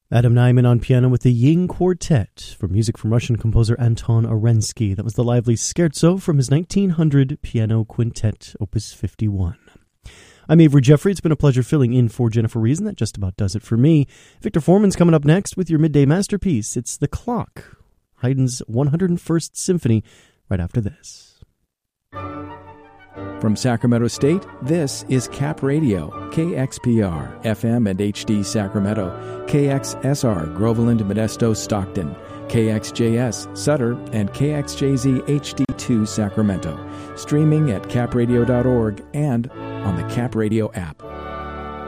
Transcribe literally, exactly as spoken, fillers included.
Adam Nyman on piano with the Ying Quartet for music from Russian composer Anton Arensky. That was the lively Scherzo from his nineteen hundred Piano Quintet, Opus fifty-one. I'm Avery Jeffrey. It's been a pleasure filling in for Jennifer Reason. That just about does it for me. Victor Foreman's coming up next with your midday masterpiece. It's The Clock, Haydn's one hundred first Symphony, right after this. From Sacramento State, this is Cap Radio, K X P R, F M and H D Sacramento, K X S R, Groveland, Modesto, Stockton, K X J S, Sutter, and K X J Z H D two Sacramento. Streaming at cap radio dot org and on the Cap Radio app.